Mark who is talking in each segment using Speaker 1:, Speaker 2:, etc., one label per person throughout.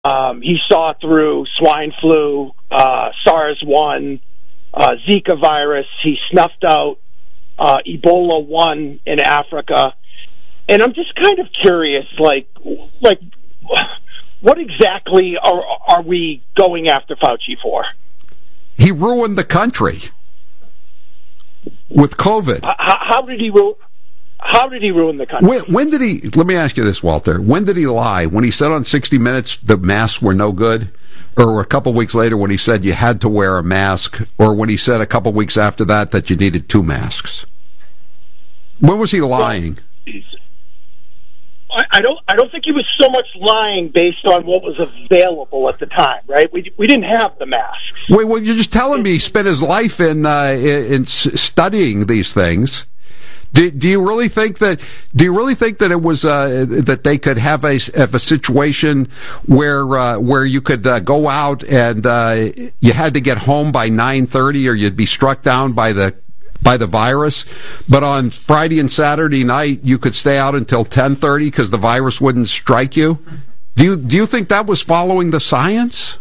Speaker 1: He saw through swine flu, SARS-1, Zika virus. He snuffed out Ebola-1 in Africa. And I'm just kind of curious, like what exactly are we going after Fauci for?
Speaker 2: He ruined the country with COVID.
Speaker 1: How did he ruin the country?
Speaker 2: When did he? Let me ask you this, Walter. When did he lie? When he said on 60 Minutes the masks were no good, or a couple weeks later when he said you had to wear a mask, or when he said a couple weeks after that you needed 2 masks? When was he lying?
Speaker 1: Well, I don't think he was so much lying based on what was available at the time, right? We didn't have the masks.
Speaker 2: Wait, well, you're just telling me he spent his life in studying these things. Do you really think that it was that they could have a situation where you could go out and you had to get home by 9:30 or you'd be struck down by the virus, but on Friday and Saturday night you could stay out until 10:30 because the virus wouldn't strike you? Do you think that was following the science?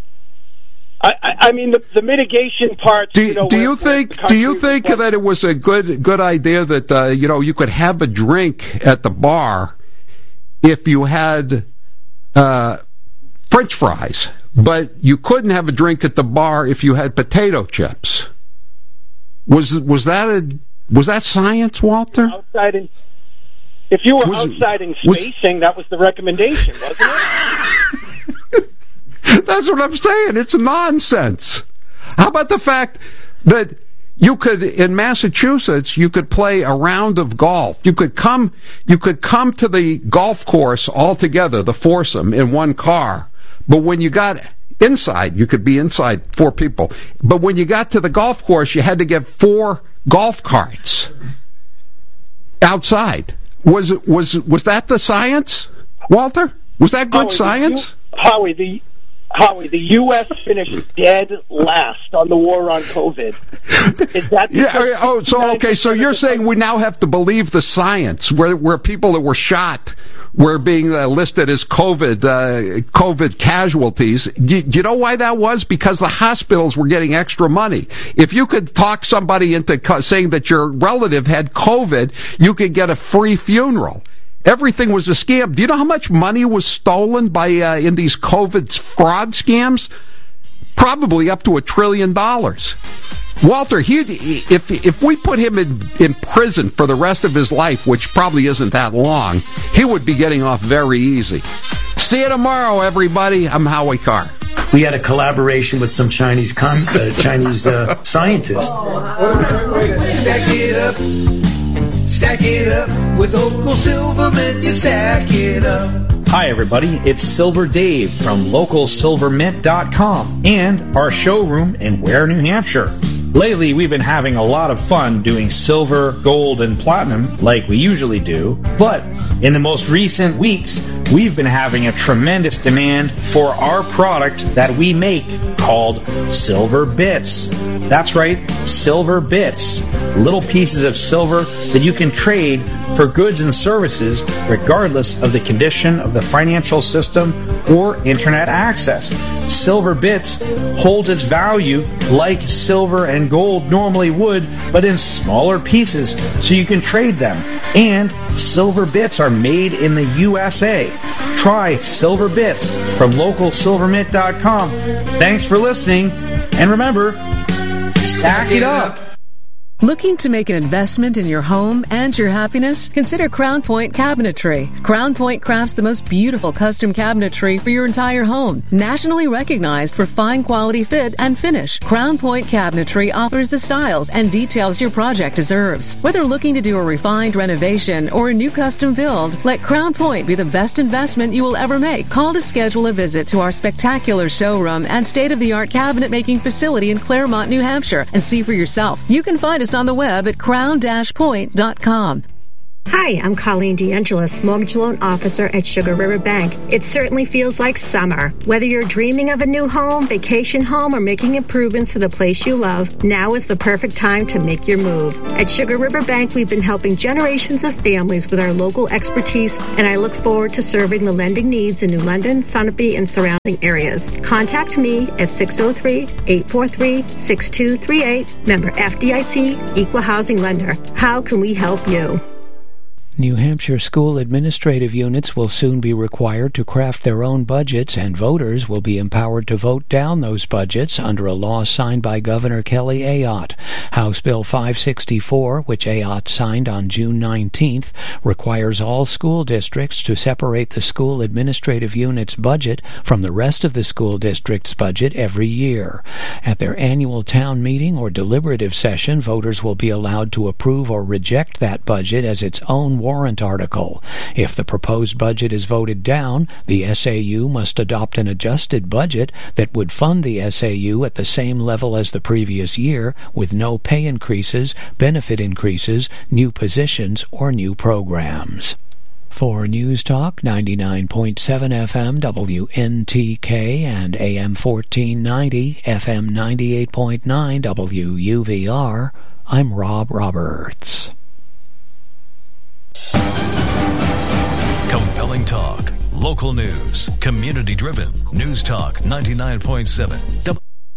Speaker 1: I mean, the mitigation part.
Speaker 2: Do you think that it was a good idea that you could have a drink at the bar if you had French fries, but you couldn't have a drink at the bar if you had potato chips? Was that science, Walter?
Speaker 1: If you were outside in spacing, that was the recommendation, wasn't it?
Speaker 2: That's what I'm saying. It's nonsense. How about the fact that you could, in Massachusetts, you could play a round of golf. You could come to the golf course all together, the foursome, in one car. But when you got inside, you could be inside 4 people. But when you got to the golf course, you had to get 4 golf carts outside. Was that the science, Walter? Was that good science?
Speaker 1: Howie, the U.S. finished dead last on the war on COVID. Is that
Speaker 2: so you're saying we now have to believe the science, where people that were shot were being listed as COVID casualties. Do you know why that was? Because the hospitals were getting extra money. If you could talk somebody into saying that your relative had COVID, you could get a free funeral. Everything was a scam. Do you know how much money was stolen by in these COVID fraud scams? Probably up to $1 trillion. Walter, if we put him in prison for the rest of his life, which probably isn't that long, he would be getting off very easy. See you tomorrow, everybody. I'm Howie Carr.
Speaker 3: We had a collaboration with some Chinese scientists.
Speaker 4: Stack it up with Local Silvermint, you stack it up.
Speaker 5: Hi everybody, it's Silver Dave from LocalSilverMint.com and our showroom in Ware, New Hampshire. Lately, we've been having a lot of fun doing silver, gold, and platinum like we usually do, but in the most recent weeks, we've been having a tremendous demand for our product that we make called Silver Bits. That's right, Silver Bits. Little pieces of silver that you can trade for goods and services regardless of the condition of the financial system or internet access. Silver Bits holds its value like silver and gold normally would, but in smaller pieces so you can trade them. And Silver Bits are made in the USA. Try Silver Bits from LocalSilverMint.com. Thanks for listening, and remember, stack it up.
Speaker 6: Looking to make an investment in your home and your happiness? Consider Crown Point Cabinetry. Crown Point crafts the most beautiful custom cabinetry for your entire home. Nationally recognized for fine quality fit and finish, Crown Point Cabinetry offers the styles and details your project deserves. Whether looking to do a refined renovation or a new custom build, let Crown Point be the best investment you will ever make. Call to schedule a visit to our spectacular showroom and state-of-the-art cabinet making facility in Claremont, New Hampshire, and see for yourself. You can find us on the web at crown-point.com.
Speaker 7: Hi, I'm Colleen DeAngelis, Mortgage Loan Officer at Sugar River Bank. It certainly feels like summer. Whether you're dreaming of a new home, vacation home, or making improvements to the place you love, now is the perfect time to make your move. At Sugar River Bank, we've been helping generations of families with our local expertise, and I look forward to serving the lending needs in New London, Sunapee, and surrounding areas. Contact me at 603-843-6238. Member FDIC, Equal Housing Lender. How can we help you?
Speaker 8: New Hampshire school administrative units will soon be required to craft their own budgets, and voters will be empowered to vote down those budgets under a law signed by Governor Kelly Ayotte. House Bill 564, which Ayotte signed on June 19th, requires all school districts to separate the school administrative unit's budget from the rest of the school district's budget every year. At their annual town meeting or deliberative session, voters will be allowed to approve or reject that budget as its own warrant article. If the proposed budget is voted down, the SAU must adopt an adjusted budget that would fund the SAU at the same level as the previous year, with no pay increases, benefit increases, new positions, or new programs. For News Talk 99.7 FM WNTK and AM 1490 FM 98.9 WUVR, I'm Rob Roberts.
Speaker 9: Compelling talk, local news, community-driven. News Talk 99.7.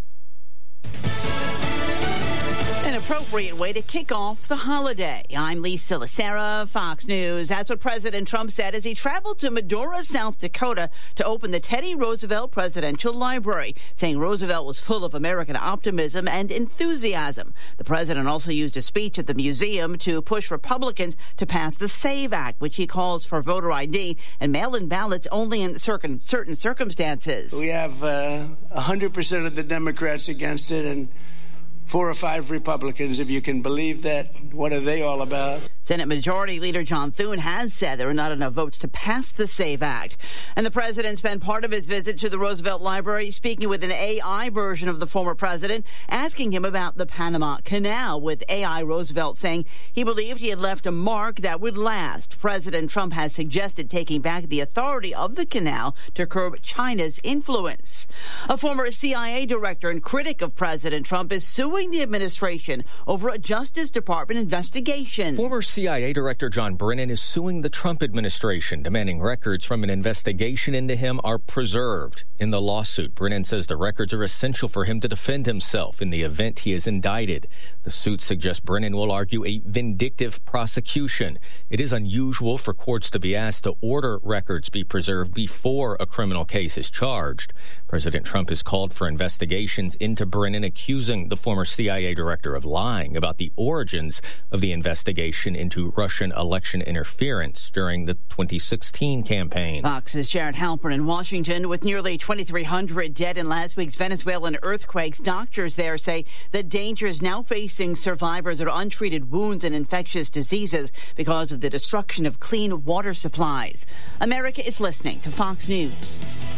Speaker 10: An appropriate way to kick off the holiday. I'm Lisa Lacera, Fox News. That's what President Trump said as he traveled to Medora, South Dakota to open the Teddy Roosevelt Presidential Library, saying Roosevelt was full of American optimism and enthusiasm. The president also used a speech at the museum to push Republicans to pass the SAVE Act, which he calls for voter ID and mail-in ballots only in certain circumstances.
Speaker 11: We have 100% of the Democrats against it and 4 or 5 Republicans, if you can believe that. What are they all about?
Speaker 10: Senate Majority Leader John Thune has said there are not enough votes to pass the SAVE Act. And the president spent part of his visit to the Roosevelt Library speaking with an AI version of the former president, asking him about the Panama Canal, with AI Roosevelt saying he believed he had left a mark that would last. President Trump has suggested taking back the authority of the canal to curb China's influence. A former CIA director and critic of President Trump is suing the administration over a Justice Department investigation.
Speaker 12: Former CIA Director John Brennan is suing the Trump administration, demanding records from an investigation into him are preserved. In the lawsuit, Brennan says the records are essential for him to defend himself in the event he is indicted. The suit suggests Brennan will argue a vindictive prosecution. It is unusual for courts to be asked to order records be preserved before a criminal case is charged. President Trump has called for investigations into Brennan, accusing the former CIA director of lying about the origins of the investigation into Russian election interference during the 2016 campaign.
Speaker 10: Fox's Jared Halpern in Washington. With nearly 2,300 dead in last week's Venezuelan earthquakes, doctors there say the danger is now facing survivors of untreated wounds and infectious diseases because of the destruction of clean water supplies. America is listening to Fox News.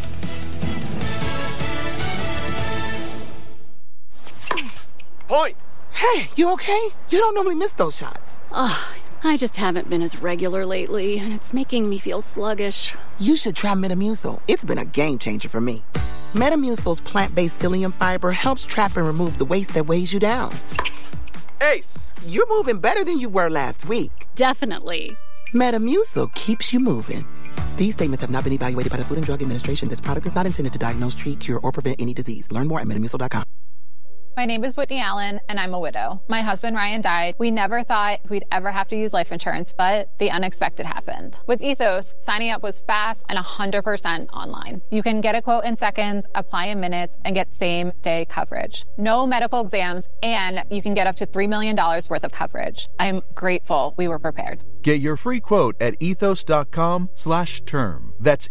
Speaker 13: Point! Hey, you okay? You don't normally miss those shots.
Speaker 14: I just haven't been as regular lately, and it's making me feel sluggish.
Speaker 13: You should try Metamucil. It's been a game changer for me. Metamucil's plant-based psyllium fiber helps trap and remove the waste that weighs you down. Ace! You're moving better than you were last week.
Speaker 14: Definitely.
Speaker 13: Metamucil keeps you moving. These statements have not been evaluated by the Food and Drug Administration. This product is not intended to diagnose, treat, cure, or prevent any disease. Learn more at Metamucil.com.
Speaker 15: My name is Whitney Allen, and I'm a widow. My husband, Ryan, died. We never thought we'd ever have to use life insurance, but the unexpected happened. With Ethos, signing up was fast and 100% online. You can get a quote in seconds, apply in minutes, and get same-day coverage. No medical exams, and you can get up to $3 million worth of coverage. I'm grateful we were prepared.
Speaker 16: Get your free quote at ethos.com/term. That's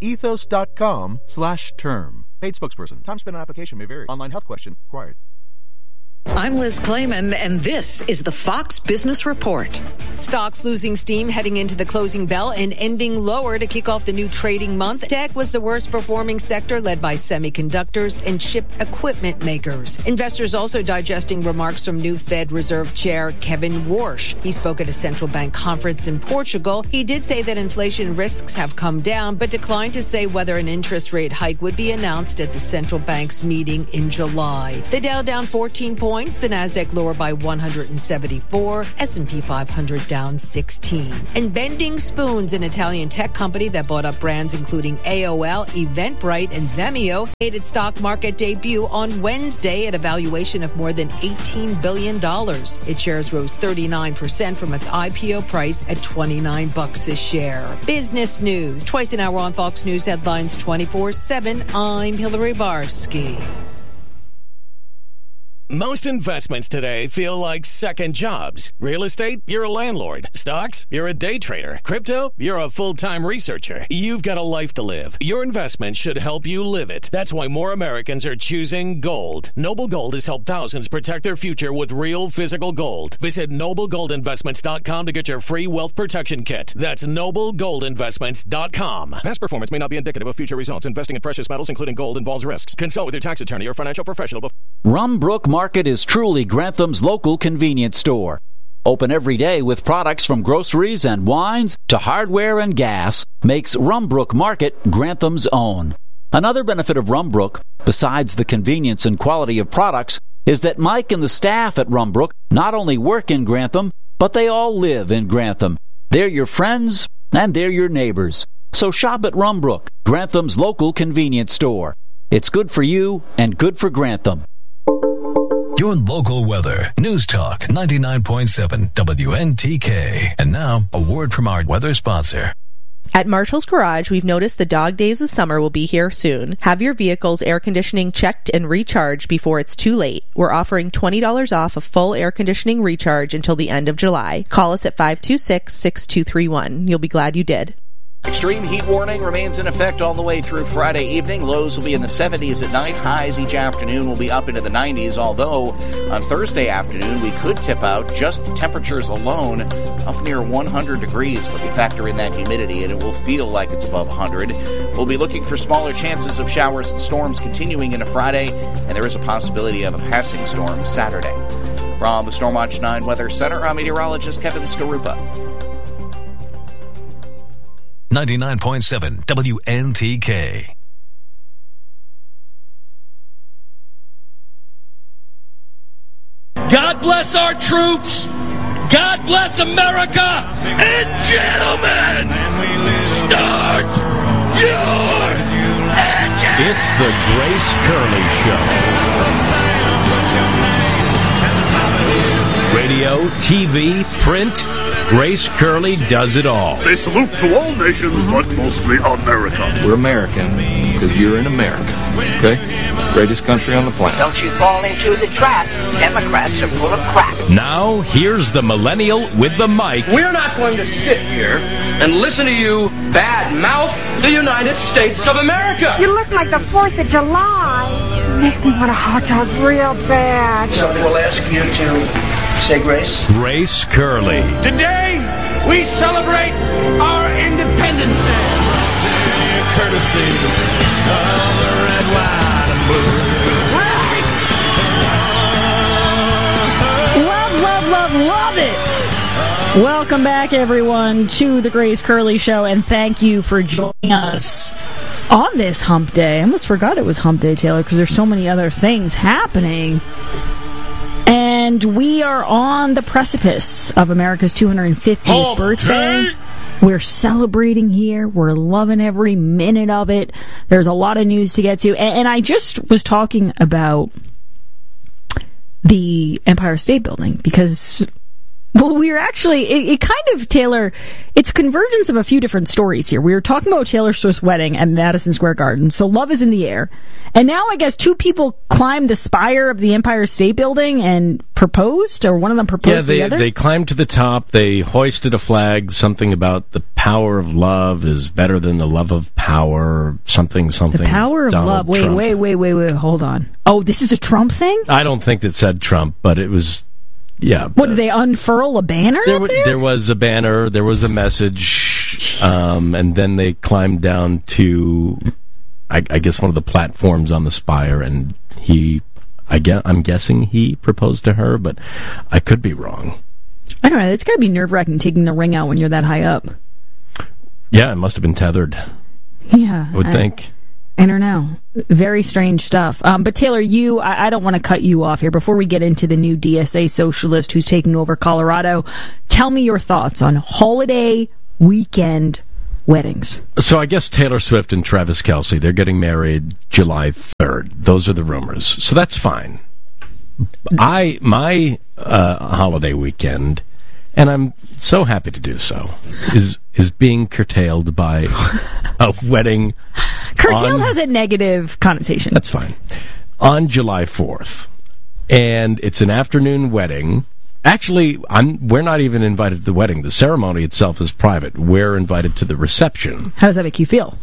Speaker 16: ethos.com/term. Paid spokesperson. Time spent on application may vary. Online health question required.
Speaker 6: I'm Liz Clayman, and this is the Fox Business Report.
Speaker 16: Stocks losing steam heading into the closing bell and ending lower to kick off the new trading month. Tech was the worst performing sector, led by semiconductors and chip equipment makers. Investors also digesting remarks from new Fed Reserve Chair Kevin Warsh. He spoke at a central bank conference in Portugal. He did say that inflation risks have come down, but declined to say whether an interest rate hike would be announced at the central bank's meeting in July. The Dow down 14 points. The Nasdaq lower by 174. S&P 500 down 16. And Bending Spoons, an Italian tech company that bought up brands including AOL, Eventbrite, and Vimeo, made its stock market debut on Wednesday at a valuation of more than $18 billion. Its shares rose 39% from its IPO price at $29 a share. Business news, twice an hour on Fox News headlines 24/7. I'm Hillary Barsky.
Speaker 17: Most investments today feel like second jobs. Real estate, you're a landlord. Stocks, you're a day trader. Crypto, you're a full-time researcher. You've got a life to live. Your investment should help you live it. That's why more Americans are choosing gold. Noble Gold has helped thousands protect their future with real physical gold. Visit NobleGoldInvestments.com to get your free wealth protection kit. That's NobleGoldInvestments.com. Past performance may not be indicative of future results. Investing in precious metals, including gold, involves risks. Consult with your tax attorney or financial professional before.
Speaker 18: Rumbrook Market is truly Grantham's local convenience store. Open every day with products from groceries and wines to hardware and gas makes Rumbrook Market Grantham's own. Another benefit of Rumbrook, besides the convenience and quality of products, is that Mike and the staff at Rumbrook not only work in Grantham, but they all live in Grantham. They're your friends and they're your neighbors. So shop at Rumbrook, Grantham's local convenience store. It's good for you and good for Grantham.
Speaker 9: Your local weather. News Talk 99.7 WNTK. And now, a word from our weather sponsor.
Speaker 19: At Marshall's Garage, we've noticed the dog days of summer will be here soon. Have your vehicle's air conditioning checked and recharged before it's too late. We're offering $20 off a full air conditioning recharge until the end of July. Call us at 526-6231. You'll be glad you did.
Speaker 20: Extreme heat warning remains in effect all the way through Friday evening. Lows will be in the 70s at night. Highs each afternoon will be up into the 90s, although on Thursday afternoon we could tip out just temperatures alone up near 100 degrees when you factor in that humidity, and it will feel like it's above 100. We'll be looking for smaller chances of showers and storms continuing into Friday, and there is a possibility of a passing storm Saturday. From the Stormwatch 9 Weather Center, I'm meteorologist Kevin Skarupa.
Speaker 9: 99.7 WNTK.
Speaker 4: God bless our troops. God bless America. And gentlemen, start your engine.
Speaker 5: It's the Grace Curley Show. Radio, TV, print. Grace Curley does it all.
Speaker 21: They salute to all nations, but mostly America.
Speaker 22: We're American because you're in America, okay? Greatest country on the planet.
Speaker 23: Don't you fall into the trap. Democrats are full of crap.
Speaker 5: Now, here's the millennial with the mic.
Speaker 24: We're not going to sit here and listen to you bad-mouth the United States of America.
Speaker 25: You look like the 4th of July. Makes me want a hot dog real bad.
Speaker 23: Somebody will ask you to say grace.
Speaker 5: Grace Curley.
Speaker 24: Today, we celebrate our Independence Day. Courtesy of the red, white, and blue.
Speaker 26: Love it. Welcome back, everyone, to the Grace Curley Show, and thank you for joining us on this hump day. I almost forgot it was hump day, Taylor, because there's so many other things happening. And we are on the precipice of America's 250th birthday. We're celebrating here. We're loving every minute of it. There's a lot of news to get to. And I just was talking about the Empire State Building because Well, we were actually, it kind of, Taylor, it's convergence of a few different stories here. We were talking about Taylor Swift's wedding at Madison Square Garden, so love is in the air. And now I guess two people climbed the spire of the Empire State Building and proposed, or one of them proposed to the other?
Speaker 1: They climbed to the top, they hoisted a flag, something about the power of love is better than the love of power, something.
Speaker 26: The power of
Speaker 1: Donald
Speaker 26: love.
Speaker 1: Trump.
Speaker 26: Wait, hold on. Oh, this is a Trump thing?
Speaker 1: I don't think it said Trump, but it was... Yeah.
Speaker 26: What, did they unfurl a banner up there?
Speaker 1: There was a banner, there was a message, and then they climbed down to, I guess, one of the platforms on the spire, and I'm guessing he proposed to her, but I could be wrong.
Speaker 26: I don't know, it's got to be nerve-wracking taking the ring out when you're that high up.
Speaker 1: Yeah, it must have been tethered.
Speaker 26: Yeah.
Speaker 1: I would think.
Speaker 26: I don't know. Very strange stuff. But Taylor, I don't want to cut you off here. Before we get into the new DSA socialist who's taking over Colorado, tell me your thoughts on holiday weekend weddings.
Speaker 1: So I guess Taylor Swift and Travis Kelce, they're getting married July 3rd. Those are the rumors. So that's fine. My holiday weekend, and I'm so happy to do so, is being curtailed by a wedding.
Speaker 26: Curtailed has a negative connotation.
Speaker 1: That's fine. On July 4th. And it's an afternoon wedding. Actually, we're not even invited to the wedding. The ceremony itself is private. We're invited to the reception.
Speaker 26: How does that make you feel?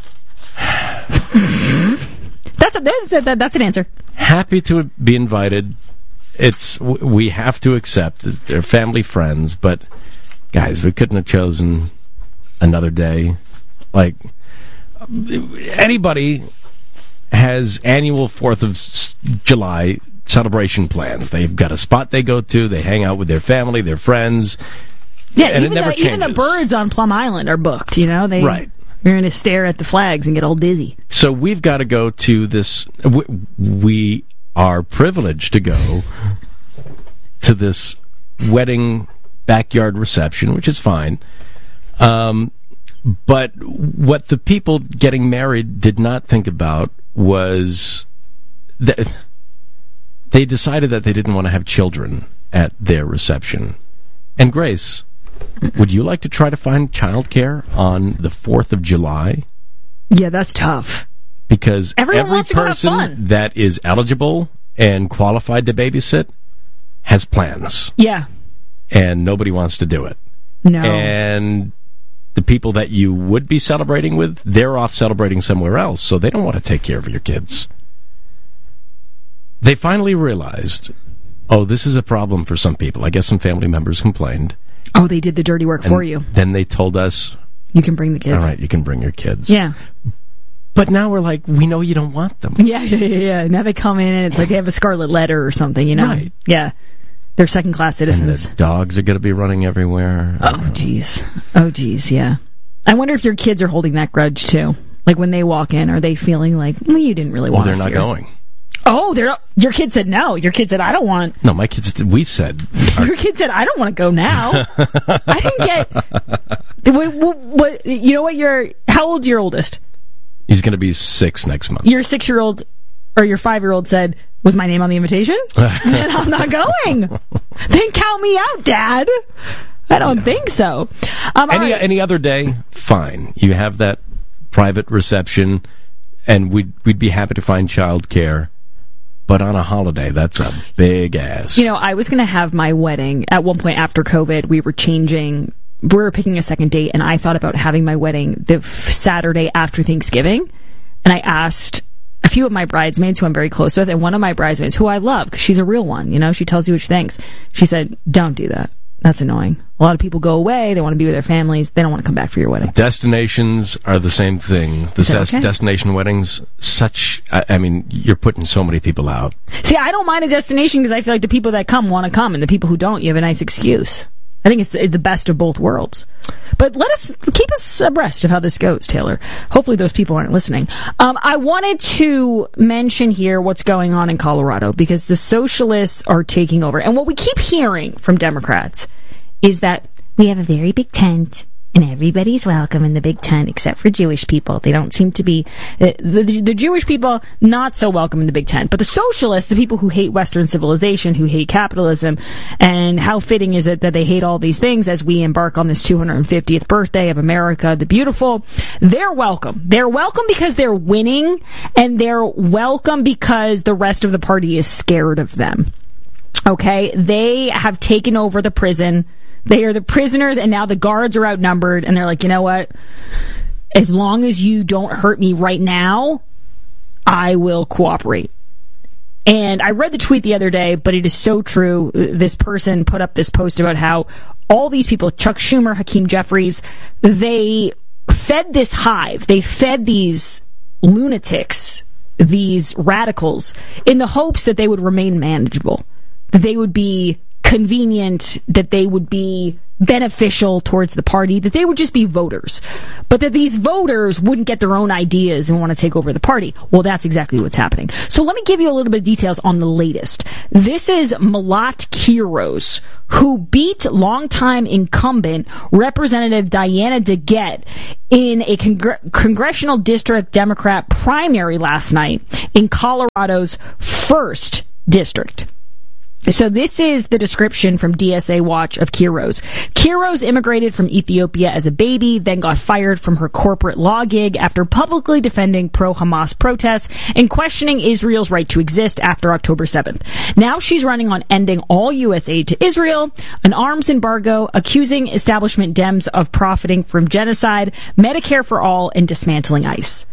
Speaker 26: That's an answer.
Speaker 1: Happy to be invited. We have to accept. They're family friends, but guys, we couldn't have chosen another day. Like, anybody has annual 4th of July celebration plans. They've got a spot they go to. They hang out with their family, their friends.
Speaker 26: Yeah,
Speaker 1: and
Speaker 26: even the birds on Plum Island are booked,
Speaker 1: Right.
Speaker 26: You're going to stare at the flags and get all dizzy.
Speaker 1: So we've got to go to this. We are privileged to go to this wedding backyard reception, which is fine. But what the people getting married did not think about was that they decided that they didn't want to have children at their reception. And Grace, would you like to try to find childcare on the 4th of July?
Speaker 26: Yeah, that's tough.
Speaker 1: Because
Speaker 26: every
Speaker 1: person that is eligible and qualified to babysit has plans.
Speaker 26: Yeah.
Speaker 1: And nobody wants to do it.
Speaker 26: No.
Speaker 1: And the people that you would be celebrating with, they're off celebrating somewhere else, so they don't want to take care of your kids. They finally realized, this is a problem for some people. I guess some family members complained.
Speaker 26: Oh, they did the dirty work for you.
Speaker 1: Then they told us,
Speaker 26: you can bring the kids.
Speaker 1: All right, you can bring your kids.
Speaker 26: Yeah.
Speaker 1: But now we're like, we know you don't want them.
Speaker 26: Yeah. Now they come in and it's like they have a scarlet letter or something,
Speaker 1: Right.
Speaker 26: Yeah. They're second-class citizens.
Speaker 1: And the dogs are going to be running everywhere.
Speaker 26: Oh, jeez, yeah. I wonder if your kids are holding that grudge, too. Like, when they walk in, are they feeling like, you didn't really want us
Speaker 1: they're not
Speaker 26: here.
Speaker 1: going.
Speaker 26: Oh, they're not. Your kid said no. Your kid said, I don't want.
Speaker 1: No, my kids, we said.
Speaker 26: Your kid said, I don't want to go now. I didn't get. What, you know what? How old's your oldest?
Speaker 1: He's going to be 6 next month.
Speaker 26: Your 6-year-old or your 5-year-old said, was my name on the invitation? Then I'm not going. Then count me out, Dad. I don't think so.
Speaker 1: Any other day, fine. You have that private reception, and we'd be happy to find childcare. But on a holiday, that's a big ass.
Speaker 26: I was going to have my wedding at one point after COVID. We were picking a second date, and I thought about having my wedding the Saturday after Thanksgiving. And I asked a few of my bridesmaids who I'm very close with, and one of my bridesmaids who I love, because she's a real one, she tells you what she thinks. She said, don't do that. That's annoying. A lot of people go away, they want to be with their families, they don't want to come back for your wedding.
Speaker 1: Destinations are the same thing. Destination weddings, you're putting so many people out.
Speaker 26: See, I don't mind a destination because I feel like the people that come want to come, and the people who don't, you have a nice excuse. I think it's the best of both worlds. But keep us abreast of how this goes, Taylor. Hopefully those people aren't listening. I wanted to mention here what's going on in Colorado because the socialists are taking over. And what we keep hearing from Democrats is that we have a very big tent and everybody's welcome in the big tent except for Jewish people. They don't seem to be the Jewish people not so welcome in the big tent, but the socialists, the people who hate Western civilization, who hate capitalism, and how fitting is it that they hate all these things as we embark on this 250th birthday of America the Beautiful? They're welcome. They're welcome because they're winning, and they're welcome because the rest of the party is scared of them. Okay, they have taken over the prison. They are the prisoners, and now the guards are outnumbered, and they're like, you know what? As long as you don't hurt me right now, I will cooperate. And I read the tweet the other day, but it is so true. This person put up this post about how all these people, Chuck Schumer, Hakeem Jeffries, they fed this hive. They fed these lunatics, these radicals, in the hopes that they would remain manageable, that they would be convenient, that they would be beneficial towards the party, that they would just be voters, but that these voters wouldn't get their own ideas and want to take over the party. Well, that's exactly what's happening. So let me give you a little bit of details on the latest. This is Malat Quiros, who beat longtime incumbent Representative Diana DeGette in a congressional district Democrat primary last night in Colorado's 1st district. So this is the description from DSA Watch of Quiros. Quiros immigrated from Ethiopia as a baby, then got fired from her corporate law gig after publicly defending pro-Hamas protests and questioning Israel's right to exist after October 7th. Now she's running on ending all U.S. aid to Israel, an arms embargo, accusing establishment Dems of profiting from genocide, Medicare for all, and dismantling ICE.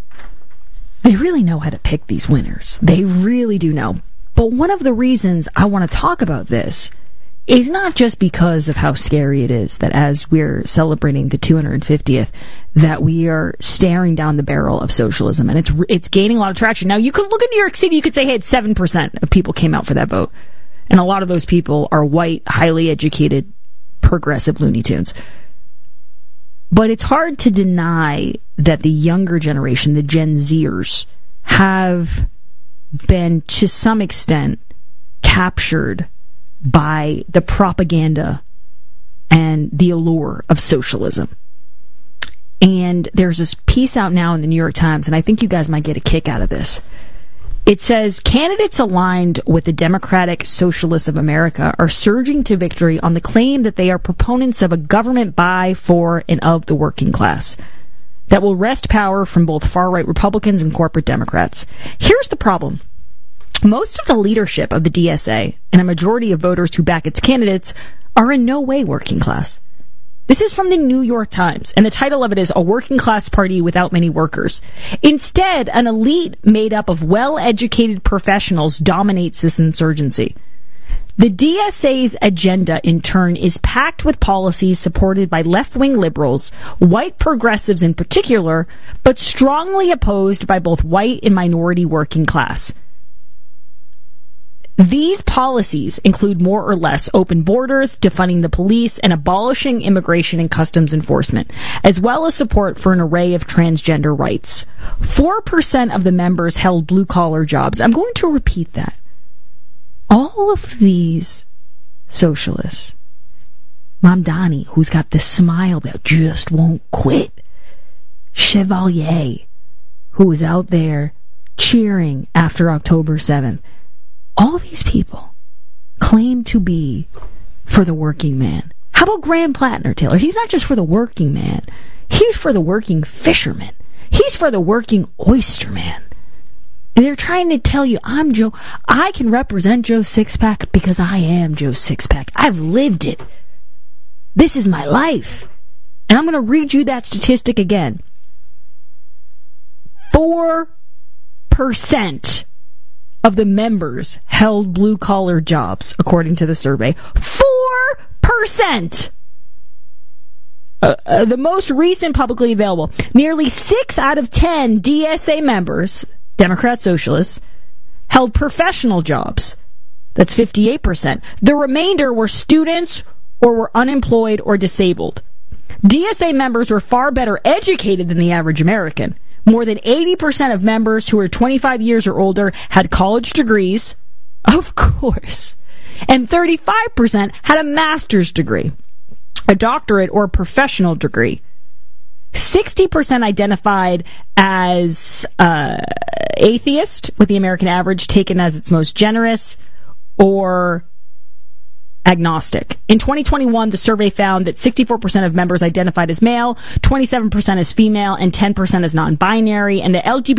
Speaker 26: They really know how to pick these winners. They really do know. But one of the reasons I want to talk about this is not just because of how scary it is that as we're celebrating the 250th, that we are staring down the barrel of socialism, and it's gaining a lot of traction. Now, you could look at New York City, you could say, hey, it's 7% of people came out for that vote. And a lot of those people are white, highly educated, progressive Looney Tunes. But it's hard to deny that the younger generation, the Gen Zers, have been, to some extent, captured by the propaganda and the allure of socialism. And there's this piece out now in the New York Times, and I think you guys might get a kick out of this. It says, candidates aligned with the Democratic Socialists of America are surging to victory on the claim that they are proponents of a government by, for, and of the working class that will wrest power from both far-right Republicans and corporate Democrats. Here's the problem. Most of the leadership of the DSA and a majority of voters who back its candidates are in no way working class. This is from the New York Times, and the title of it is A Working Class Party Without Many Workers. Instead, an elite made up of well-educated professionals dominates this insurgency. The DSA's agenda, in turn, is packed with policies supported by left-wing liberals, white progressives in particular, but strongly opposed by both white and minority working class. These policies include more or less open borders, defunding the police, and abolishing immigration and customs enforcement, as well as support for an array of transgender rights. 4% of the members held blue-collar jobs. I'm going to repeat that. All of these socialists, Mamdani, who's got this smile that just won't quit, Chevalier, who was out there cheering after October 7th, all these people claim to be for the working man. How about Graham Plattner, Taylor? He's not just for the working man. He's for the working fisherman. He's for the working oyster man. They're trying to tell you, I'm Joe. I can represent Joe Sixpack because I am Joe Sixpack. I've lived it. This is my life. And I'm going to read you that statistic again. 4% of the members held blue-collar jobs, according to the survey. 4%! The most recent publicly available. Nearly 6 out of 10 DSA members, Democrat Socialists, held professional jobs. That's 58%. The remainder were students or were unemployed or disabled. DSA members were far better educated than the average American. More than 80% of members who were 25 years or older had college degrees, of course, and 35% had a master's degree. a doctorate, or a professional degree. 60% identified as atheist, with the American average taken as its most generous, or agnostic. In 2021, the survey found that 64% of members identified as male, 27% as female, and 10% as non-binary, and the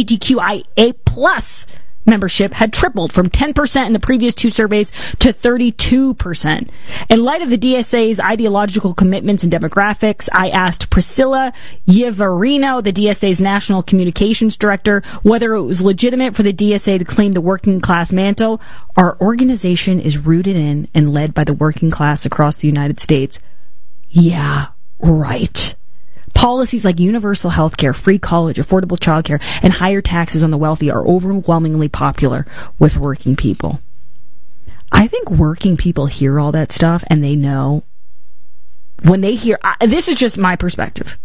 Speaker 26: LGBTQIA+ membership had tripled from 10% in the previous two surveys to 32%. In light of the DSA's ideological commitments and demographics, I asked Priscilla Yeverino, the DSA's National Communications Director, whether it was legitimate for the DSA to claim the working class mantle. Our organization is rooted in and led by the working class across the United States. Yeah, right. Policies like universal health care, free college, affordable childcare, and higher taxes on the wealthy are overwhelmingly popular with working people. I think working people hear all that stuff and they know. When they hear... this is just my perspective.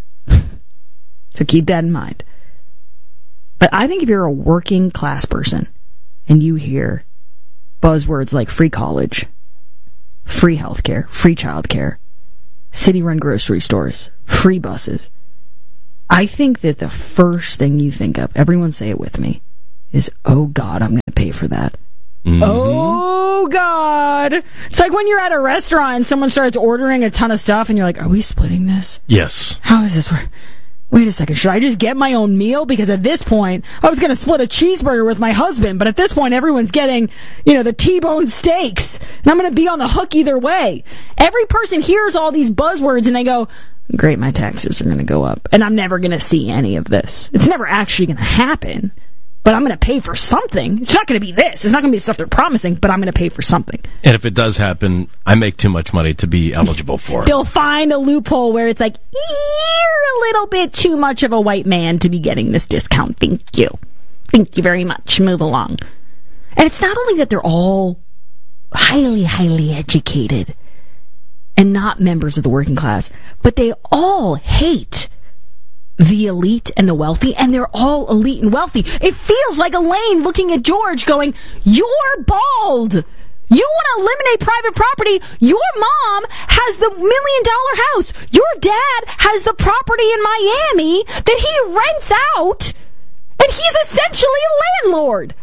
Speaker 26: So keep that in mind. But I think if you're a working class person and you hear buzzwords like free college, free health care, free childcare, city-run grocery stores, free buses, I think that the first thing you think of, everyone say it with me, is, oh God, I'm going to pay for that. Mm-hmm. Oh God. It's like when you're at a restaurant and someone starts ordering a ton of stuff and you're like, are we splitting this?
Speaker 1: Yes.
Speaker 26: How is this work? Wait a second, should I just get my own meal? Because at this point, I was going to split a cheeseburger with my husband, but at this point, everyone's getting, the T-bone steaks, and I'm going to be on the hook either way. Every person hears all these buzzwords, and they go, great, my taxes are going to go up, and I'm never going to see any of this. It's never actually going to happen, but I'm going to pay for something. It's not going to be this. It's not going to be the stuff they're promising, but I'm going to pay for something.
Speaker 1: And if it does happen, I make too much money to be eligible for it.
Speaker 26: They'll find a loophole where it's like, you're a little bit too much of a white man to be getting this discount. Thank you. Thank you very much. Move along. And it's not only that they're all highly, highly educated and not members of the working class, but they all hate the elite and the wealthy, and they're all elite and wealthy. It feels like Elaine looking at George going, you're bald. You want to eliminate private property. Your mom has the $1 million house. Your dad has the property in Miami that he rents out, and he's essentially a landlord.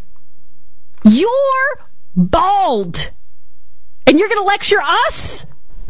Speaker 26: You're bald. And you're going to lecture us?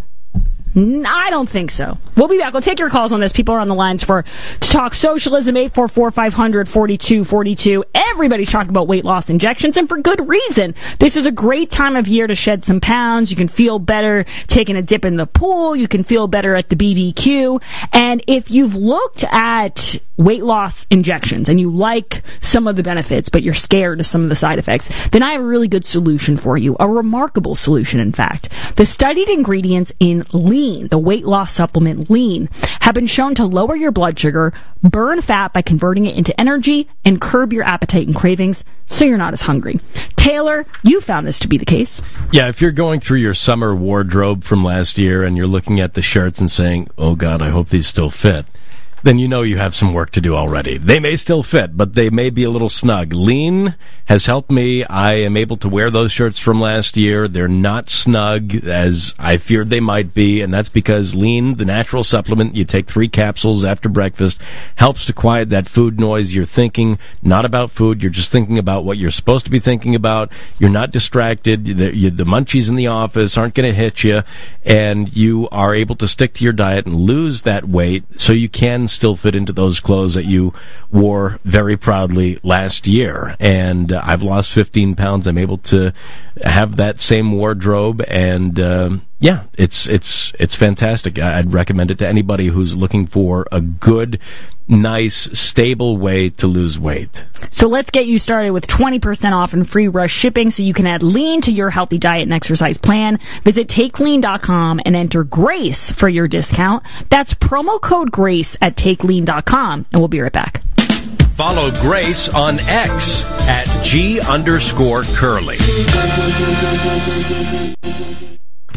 Speaker 26: I don't think so. We'll be back. We'll take your calls on this. People are on the lines to talk socialism. 844-500-4242. Everybody's talking about weight loss injections, and for good reason. This is a great time of year to shed some pounds. You can feel better taking a dip in the pool. You can feel better at the BBQ. And if you've looked at weight loss injections and you like some of the benefits, but you're scared of some of the side effects, then I have a really good solution for you. A remarkable solution, in fact. The studied ingredients in Lean, the weight loss supplement Lean, have been shown to lower your blood sugar, burn fat by converting it into energy, and curb your appetite and cravings so you're not as hungry. Taylor, you found this to be the case.
Speaker 1: Yeah, if you're going through your summer wardrobe from last year and you're looking at the shirts and saying, oh God, I hope these still fit, then you know you have some work to do already. They may still fit, but they may be a little snug. Lean has helped me. I am able to wear those shirts from last year. They're not snug as I feared they might be, and that's because Lean, the natural supplement, you take 3 capsules after breakfast, helps to quiet that food noise. You're thinking not about food. You're just thinking about what you're supposed to be thinking about. You're not distracted. The munchies in the office aren't going to hit you, and you are able to stick to your diet and lose that weight so you can still fit into those clothes that you wore very proudly last year. And I've lost 15 pounds. I'm able to have that same wardrobe, and yeah, it's fantastic. I'd recommend it to anybody who's looking for a good, nice, stable way to lose weight.
Speaker 26: So let's get you started with 20% off and free rush shipping so you can add Lean to your healthy diet and exercise plan. Visit TakeLean.com and enter GRACE for your discount. That's promo code GRACE at TakeLean.com, and we'll be right back.
Speaker 1: Follow Grace on X at @G_Curly.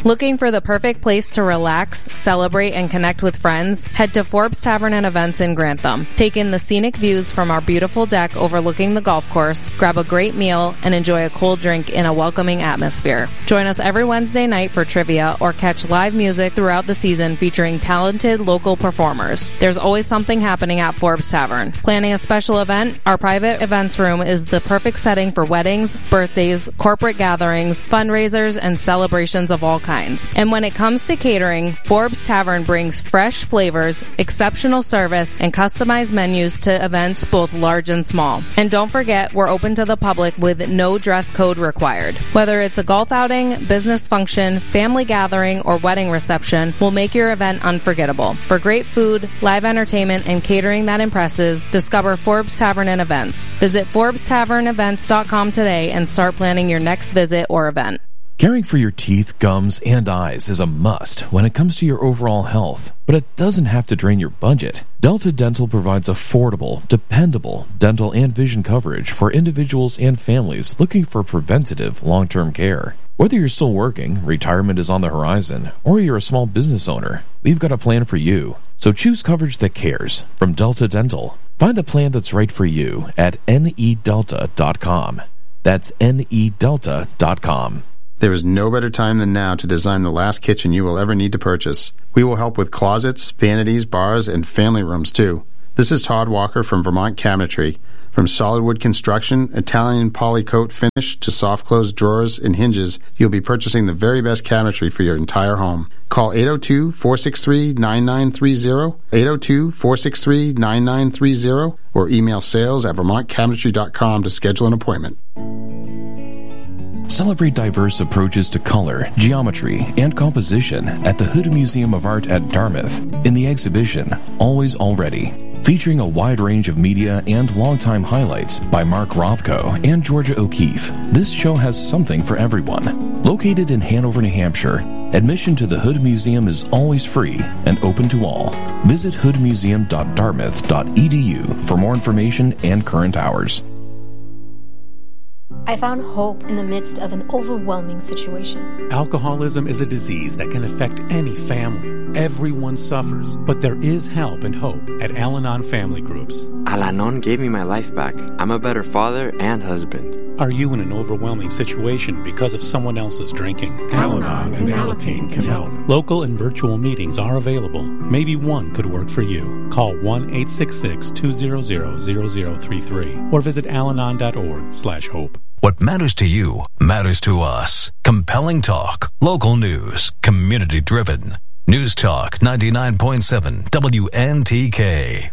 Speaker 2: Looking for the perfect place to relax, celebrate, and connect with friends? Head to Forbes Tavern and Events in Grantham. Take in the scenic views from our beautiful deck overlooking the golf course, grab a great meal, and enjoy a cold drink in a welcoming atmosphere. Join us every Wednesday night for trivia or catch live music throughout the season featuring talented local performers. There's always something happening at Forbes Tavern. Planning a special event? Our private events room is the perfect setting for weddings, birthdays, corporate gatherings, fundraisers, and celebrations of all kinds. And when it comes to catering, Forbes Tavern brings fresh flavors, exceptional service, and customized menus to events both large and small. And don't forget, we're open to the public with no dress code required. Whether it's a golf outing, business function, family gathering, or wedding reception, we'll make your event unforgettable. For great food, live entertainment, and catering that impresses, discover Forbes Tavern and Events. Visit ForbesTavernEvents.com today and start planning your next visit or event.
Speaker 3: Caring for your teeth, gums, and eyes is a must when it comes to your overall health, but it doesn't have to drain your budget. Delta Dental provides affordable, dependable dental and vision coverage for individuals and families looking for preventative long-term care. Whether you're still working, retirement is on the horizon, or you're a small business owner, we've got a plan for you. So choose coverage that cares from Delta Dental. Find the plan that's right for you at nedelta.com. That's nedelta.com.
Speaker 7: There is no better time than now to design the last kitchen you will ever need to purchase. We will help with closets, vanities, bars, and family rooms, too. This is Todd Walker from Vermont Cabinetry. From solid wood construction, Italian polycoat finish, to soft close drawers and hinges, you'll be purchasing the very best cabinetry for your entire home. Call 802-463-9930, 802-463-9930, or email sales@vermontcabinetry.com to schedule an appointment.
Speaker 3: Celebrate diverse approaches to color, geometry, and composition at the Hood Museum of Art at Dartmouth in the exhibition Always Already, featuring a wide range of media and longtime highlights by Mark Rothko and Georgia O'Keeffe. This show has something for everyone. Located in Hanover, New Hampshire, admission to the Hood Museum is always free and open to all. Visit hoodmuseum.dartmouth.edu for more information and current hours.
Speaker 8: I found hope in the midst of an overwhelming situation.
Speaker 11: Alcoholism is a disease that can affect any family. Everyone suffers, but there is help and hope at Al-Anon Family Groups.
Speaker 12: Al-Anon gave me my life back. I'm a better father and husband.
Speaker 11: Are you in an overwhelming situation because of someone else's drinking? Al-Anon and Alateen can help. Local and virtual meetings are available. Maybe one could work for you. Call 1-866-200-0033 or visit alanon.org/hope.
Speaker 9: What matters to you matters to us. Compelling talk, local news, community driven. News Talk 99.7 WNTK.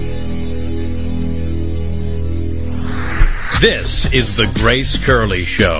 Speaker 27: This is the Grace Curley Show.